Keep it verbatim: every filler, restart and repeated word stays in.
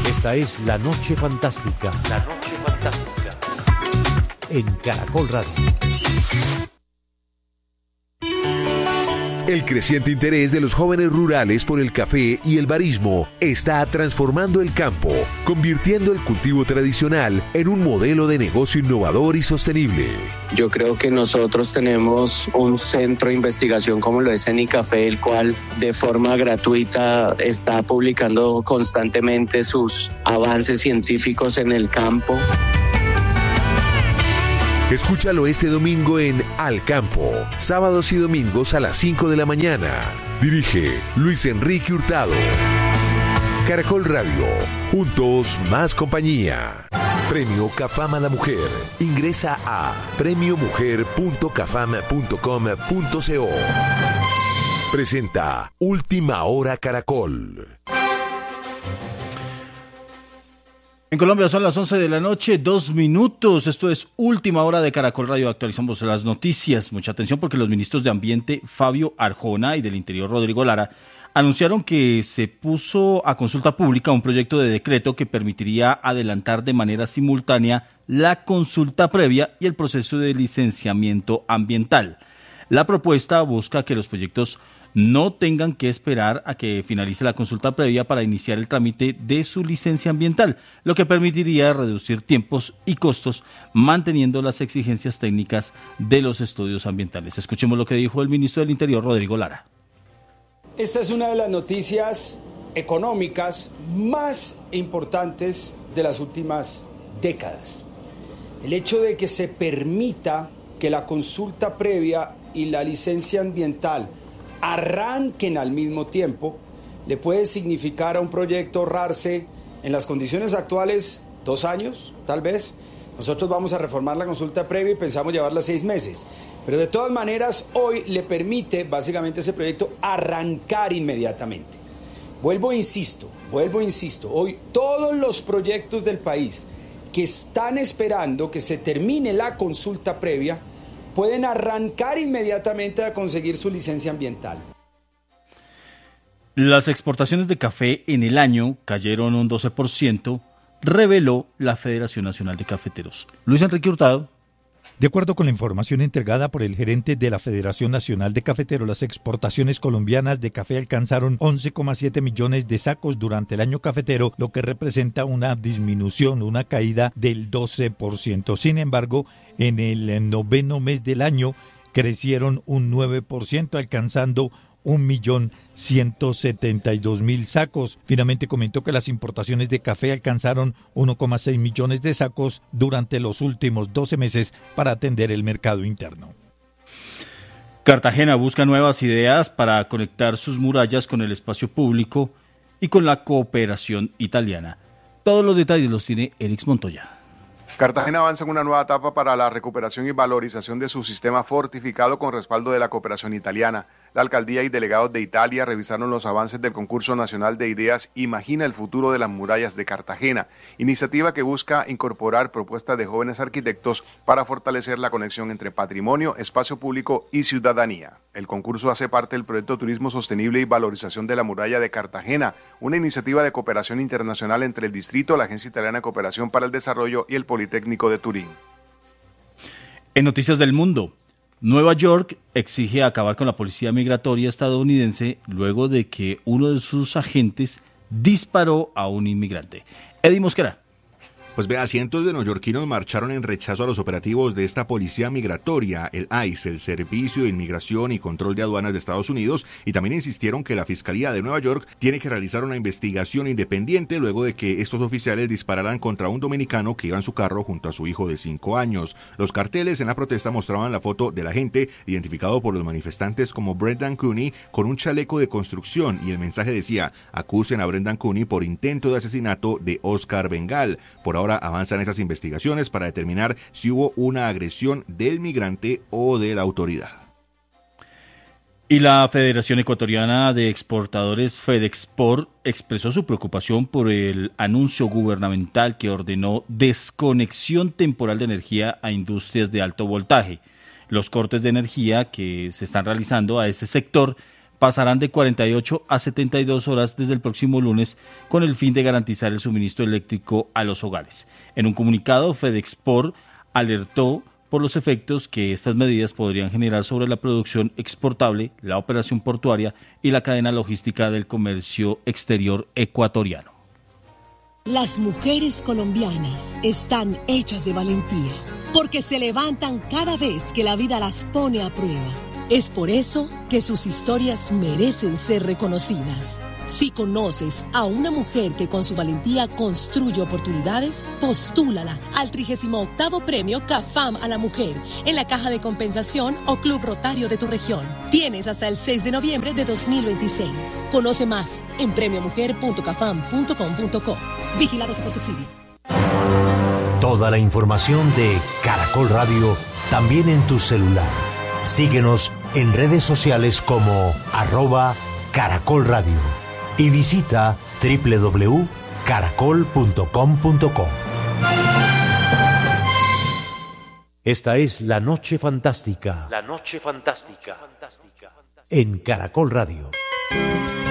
Esta es La Noche Fantástica. La Noche Fantástica. En Caracol Radio. El creciente interés de los jóvenes rurales por el café y el barismo está transformando el campo, convirtiendo el cultivo tradicional en un modelo de negocio innovador y sostenible. Yo creo que nosotros tenemos un centro de investigación como lo es Cenicafé, el cual de forma gratuita está publicando constantemente sus avances científicos en el campo. Escúchalo este domingo en Al Campo, sábados y domingos a las cinco de la mañana. Dirige Luis Enrique Hurtado. Caracol Radio, juntos más compañía. Premio Cafam a la Mujer. Ingresa a premio mujer punto cafam punto com punto co. Presenta Última Hora Caracol. En Colombia son las once de la noche, dos minutos. Esto es Última Hora de Caracol Radio. Actualizamos las noticias. Mucha atención porque los ministros de Ambiente Fabio Arjona y del Interior Rodrigo Lara anunciaron que se puso a consulta pública un proyecto de decreto que permitiría adelantar de manera simultánea la consulta previa y el proceso de licenciamiento ambiental. La propuesta busca que los proyectos no tengan que esperar a que finalice la consulta previa para iniciar el trámite de su licencia ambiental, lo que permitiría reducir tiempos y costos, manteniendo las exigencias técnicas de los estudios ambientales. Escuchemos lo que dijo el ministro del Interior, Rodrigo Lara. Esta es una de las noticias económicas más importantes de las últimas décadas. El hecho de que se permita que la consulta previa y la licencia ambiental arranquen al mismo tiempo, le puede significar a un proyecto ahorrarse en las condiciones actuales dos años, tal vez. Nosotros vamos a reformar la consulta previa y pensamos llevarla seis meses. Pero de todas maneras, hoy le permite básicamente ese proyecto arrancar inmediatamente. Vuelvo e insisto, vuelvo e insisto, hoy todos los proyectos del país que están esperando que se termine la consulta previa pueden arrancar inmediatamente a conseguir su licencia ambiental. Las exportaciones de café en el año cayeron un doce por ciento, reveló la Federación Nacional de Cafeteros. Luis Enrique Hurtado. De acuerdo con la información entregada por el gerente de la Federación Nacional de Cafeteros, las exportaciones colombianas de café alcanzaron once coma siete millones de sacos durante el año cafetero, lo que representa una disminución, una caída del doce por ciento. Sin embargo, en el noveno mes del año crecieron un nueve por ciento, alcanzando un millón ciento setenta y dos mil sacos. Finalmente comentó que las importaciones de café alcanzaron uno coma seis millones de sacos durante los últimos doce meses para atender el mercado interno. Cartagena busca nuevas ideas para conectar sus murallas con el espacio público y con la cooperación italiana. Todos los detalles los tiene Erix Montoya. Cartagena avanza en una nueva etapa para la recuperación y valorización de su sistema fortificado con respaldo de la cooperación italiana. La alcaldía y delegados de Italia revisaron los avances del concurso nacional de ideas Imagina el futuro de las murallas de Cartagena, iniciativa que busca incorporar propuestas de jóvenes arquitectos para fortalecer la conexión entre patrimonio, espacio público y ciudadanía. El concurso hace parte del proyecto Turismo Sostenible y Valorización de la Muralla de Cartagena, una iniciativa de cooperación internacional entre el Distrito, la Agencia Italiana de Cooperación para el Desarrollo y el Politécnico de Turín. En Noticias del Mundo, Nueva York exige acabar con la policía migratoria estadounidense luego de que uno de sus agentes disparó a un inmigrante. Eddie Mosquera. Pues vea, cientos de neoyorquinos marcharon en rechazo a los operativos de esta policía migratoria, el I C E, el Servicio de Inmigración y Control de Aduanas de Estados Unidos, y también insistieron que la Fiscalía de Nueva York tiene que realizar una investigación independiente luego de que estos oficiales dispararan contra un dominicano que iba en su carro junto a su hijo de cinco años. Los carteles en la protesta mostraban la foto del agente, identificado por los manifestantes como Brendan Cooney, con un chaleco de construcción, y el mensaje decía: acusen a Brendan Cooney por intento de asesinato de Oscar Bengal. Por ahora avanzan esas investigaciones para determinar si hubo una agresión del migrante o de la autoridad. Y la Federación Ecuatoriana de Exportadores FedExport expresó su preocupación por el anuncio gubernamental que ordenó desconexión temporal de energía a industrias de alto voltaje. Los cortes de energía que se están realizando a ese sector pasarán de cuarenta y ocho a setenta y dos horas desde el próximo lunes con el fin de garantizar el suministro eléctrico a los hogares. En un comunicado, Fedexport alertó por los efectos que estas medidas podrían generar sobre la producción exportable, la operación portuaria y la cadena logística del comercio exterior ecuatoriano. Las mujeres colombianas están hechas de valentía, porque se levantan cada vez que la vida las pone a prueba. Es por eso que sus historias merecen ser reconocidas. Si conoces a una mujer que con su valentía construye oportunidades, postúlala al trigésimo octavo Premio CAFAM a la Mujer en la Caja de Compensación o Club Rotario de tu región. Tienes hasta el seis de noviembre de dos mil veintiséis. Conoce más en premio mujer punto cafam punto com punto co. Vigilados por subsidio. Toda la información de Caracol Radio también en tu celular. Síguenos en redes sociales como arroba Caracol Radio. Y visita doble u doble u doble u punto caracol punto com punto co. Esta es La Noche Fantástica. La Noche Fantástica. En Caracol Radio.